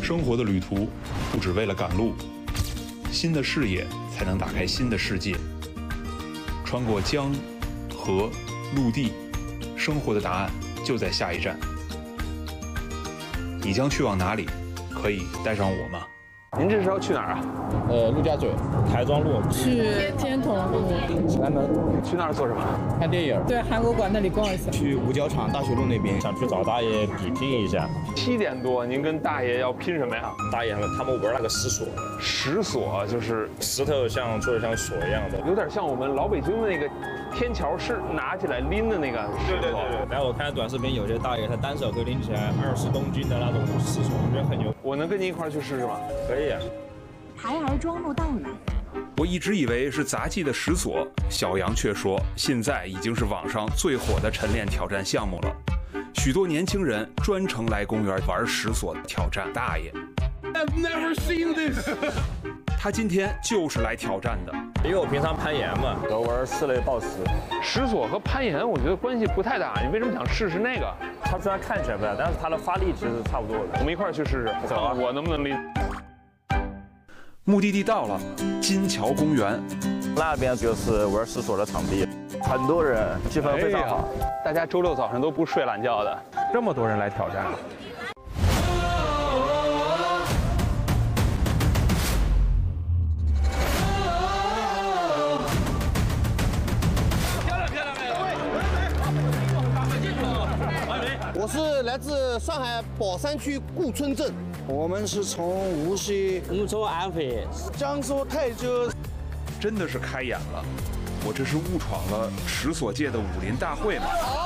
生活的旅途不只为了赶路，新的视野才能打开新的世界。穿过江、河、陆地，生活的答案就在下一站。你将去往哪里？可以带上我吗？ 您这是要去哪儿啊？ 陆家嘴、台庄路， 去天童路、 启安门， 去那儿做什么？ 看电影。 对，韩国馆那里逛一下。 去五角场大学路那边，想去找大爷比拼一下。 7点多，您跟大爷要拼什么呀？ 大爷他们玩那个石锁， 石锁就是石头像做的像锁一样的， 有点像我们老北京的那个天桥是拿起来拎的那个石头。 对。然后我看短视频，有些大爷他单手可以拎起来20公斤的那种石锁，我觉得很牛。 我能跟您一块儿去试试吗？ 可以啊。 台儿庄路到了。 我一直以为是杂技的石锁，小杨却说现在已经是网上最火的晨练挑战项目了。许多年轻人专程来公园玩石锁挑战大爷。 I've never seen this 他今天就是来挑战的， 因为我平常攀岩嘛，我玩室内抱石。 石锁和攀岩我觉得关系不太大，你为什么想试试那个？ 它虽然看起来不大，但是它的发力其实差不多的。 我们一块儿去试试， 走啊！ 我能不能拎？ 目的地到了，金桥公园。 那边就是玩石锁的场地，很多人，气氛非常好。 大家周六早上都不睡懒觉的，这么多人来挑战。 我是来自上海宝山区顾村镇，我们是从无锡， 我们从安徽， 江苏泰州。 真的是开眼了，我这是误闯了石锁界的武林大会吗？